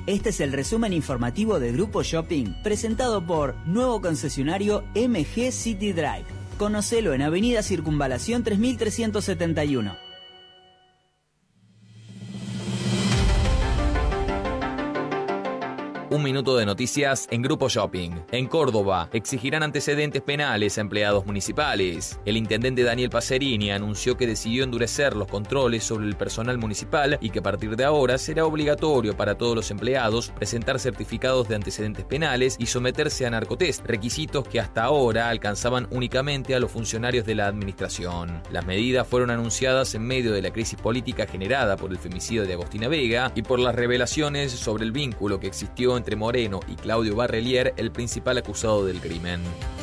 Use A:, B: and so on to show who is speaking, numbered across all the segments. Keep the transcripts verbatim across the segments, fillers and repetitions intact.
A: Este es el resumen informativo de Grupo Shopping, presentado por nuevo concesionario M G City Drive. Conocelo en Avenida Circunvalación tres mil trescientos setenta y uno.
B: Un minuto de noticias en Grupo Shopping. En Córdoba, exigirán antecedentes penales a empleados municipales. El intendente Daniel Pacerini anunció que decidió endurecer los controles sobre el personal municipal y que a partir de ahora será obligatorio para todos los empleados presentar certificados de antecedentes penales y someterse a narcotest, requisitos que hasta ahora alcanzaban únicamente a los funcionarios de la administración. Las medidas fueron anunciadas en medio de la crisis política generada por el femicidio de Agostina Vega y por las revelaciones sobre el vínculo que existió entre Moreno y Claudio Barrelier, el principal acusado del crimen.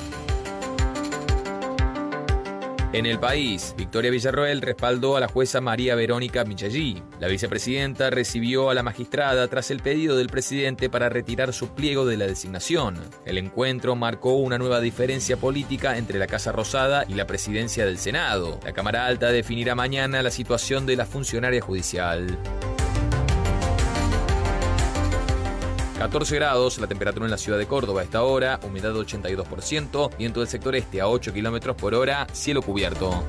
B: En el país, Victoria Villarroel respaldó a la jueza María Verónica Michellí. La vicepresidenta recibió a la magistrada tras el pedido del presidente para retirar su pliego de la designación. El encuentro marcó una nueva diferencia política entre la Casa Rosada y la presidencia del Senado. La Cámara Alta definirá mañana la situación de la funcionaria judicial. catorce grados, la temperatura en la ciudad de Córdoba a esta hora, humedad ochenta y dos por ciento, viento del sector este a ocho kilómetros por hora, cielo cubierto.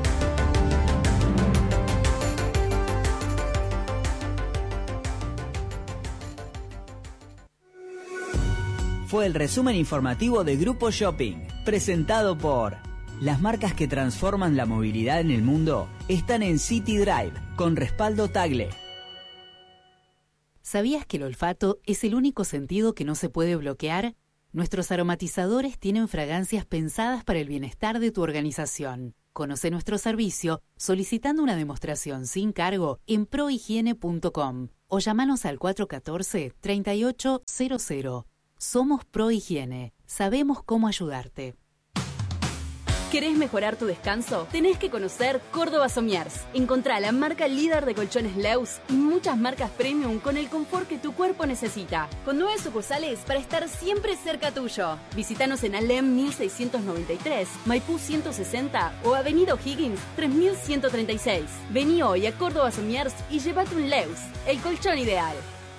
A: Fue el resumen informativo de Grupo Shopping, presentado por... Las marcas que transforman la movilidad en el mundo están en City Drive, con respaldo Tagle.
C: ¿Sabías que el olfato es el único sentido que no se puede bloquear? Nuestros aromatizadores tienen fragancias pensadas para el bienestar de tu organización. Conoce nuestro servicio solicitando una demostración sin cargo en prohigiene punto com o llámanos al cuatro uno cuatro, tres ocho cero cero. Somos Prohigiene. Sabemos cómo ayudarte.
D: ¿Querés mejorar tu descanso? Tenés que conocer Córdoba Somiers. Encontrá la marca líder de colchones Leus y muchas marcas premium con el confort que tu cuerpo necesita. Con nueve sucursales para estar siempre cerca tuyo. Visítanos en Alem mil seiscientos noventa y tres, Maipú ciento sesenta o Avenida O'Higgins tres mil ciento treinta y seis. Vení hoy a Córdoba Somiers y llévate un Leus, el colchón ideal.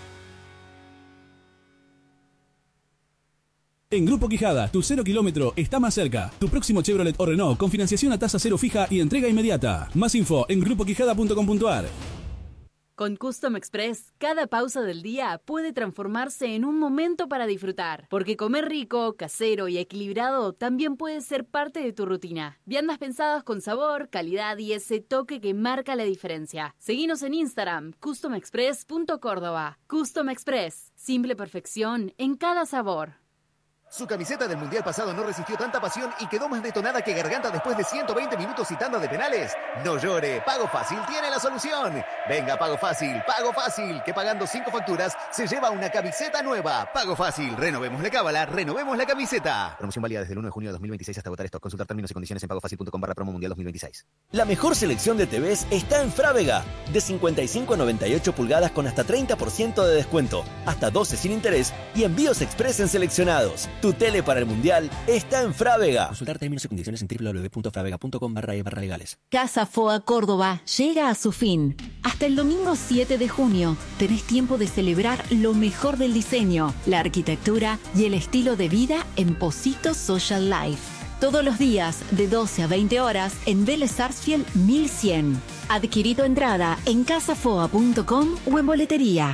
E: En Grupo Quijada, tu cero kilómetro está más cerca. Tu próximo Chevrolet o Renault con financiación a tasa cero fija y entrega inmediata. Más info en grupo quijada punto com punto a r.
D: Con Custom Express, cada pausa del día puede transformarse en un momento para disfrutar. Porque comer rico, casero y equilibrado también puede ser parte de tu rutina. Viandas pensadas con sabor, calidad y ese toque que marca la diferencia. Seguinos en Instagram, custom express punto córdoba. Custom Express, simple perfección en cada sabor.
F: Su camiseta del Mundial pasado no resistió tanta pasión y quedó más detonada que Garganta después de ciento veinte minutos y tanda de penales. No llore, Pago Fácil tiene la solución. Venga, Pago Fácil, Pago Fácil, que pagando cinco facturas se lleva una camiseta nueva. Pago Fácil, renovemos la cábala, renovemos la camiseta. Promoción válida desde el uno de junio de dos mil veintiséis hasta agotar stock. Consultar términos y condiciones en pagofacil punto com barra promo mundial dos mil veintiséis.
G: La mejor selección de T Vs está en Frávega. De cincuenta y cinco a noventa y ocho pulgadas con hasta treinta por ciento de descuento, hasta doce sin interés y envíos express en seleccionados. Tu tele para el Mundial está en Frávega. Consultar términos y condiciones en w w w punto fravega punto com barra e barra legales.
H: Casa Foa Córdoba llega a su fin. Hasta el domingo siete de junio tenés tiempo de celebrar lo mejor del diseño, la arquitectura y el estilo de vida en Posito Social Life. Todos los días de doce a veinte horas en Vélez Sarsfield mil cien. Adquirí tu entrada en casa foa punto com o en boletería.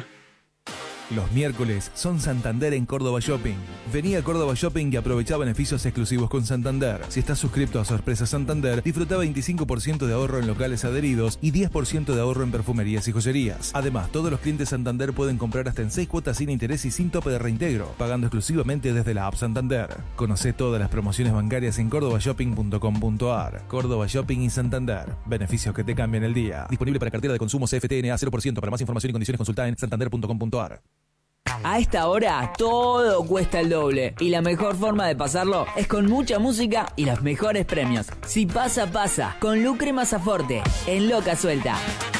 I: Los miércoles son Santander en Córdoba Shopping. Vení a Córdoba Shopping y aprovecha beneficios exclusivos con Santander. Si estás suscrito a Sorpresa Santander, disfruta veinticinco por ciento de ahorro en locales adheridos y diez por ciento de ahorro en perfumerías y joyerías. Además, todos los clientes Santander pueden comprar hasta en seis cuotas sin interés y sin tope de reintegro, pagando exclusivamente desde la app Santander. Conocé todas las promociones bancarias en córdoba shopping punto com punto a r. Córdoba Shopping y Santander. Beneficios que te cambian el día. Disponible para cartera de consumo C F T N A cero por ciento. Para más información y condiciones consulta en santander punto com punto a r.
A: A esta hora todo cuesta el doble y la mejor forma de pasarlo es con mucha música y los mejores premios. Si pasa, pasa, con Lucre Masaforte, en Loca Suelta.